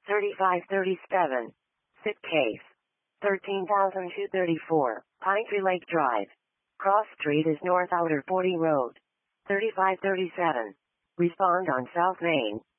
3537. Sit case. 13,234. Pine Tree Lake Drive. Cross Street is North Outer 40 Road. 3537. Respond on South Main.